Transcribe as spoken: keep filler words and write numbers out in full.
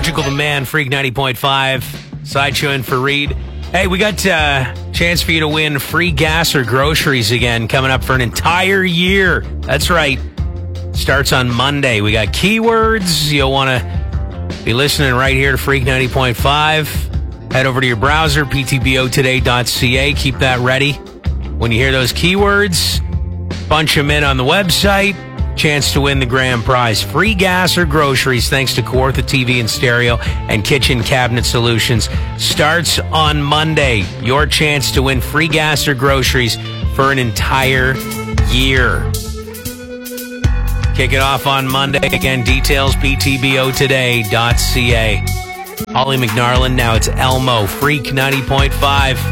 Portugal the Man, Freak ninety point five, Sideshow in for Reed. Hey, we got a uh, chance for you to win free gas or groceries again coming up for an entire year. That's right. Starts on Monday. We got keywords. You'll want to be listening right here to Freak ninety point five. Head over to your browser, p t b o today dot c a. Keep that ready. When you hear those keywords, bunch them in on the website. Chance to win the grand prize. Free gas or groceries thanks to Kawartha T V and Stereo and Kitchen Cabinet Solutions. Starts on Monday. Your chance to win free gas or groceries for an entire year. Kick it off on Monday. Again, details, p t b o today dot c a. Holly McNarland, now it's Elmo, Freak ninety point five.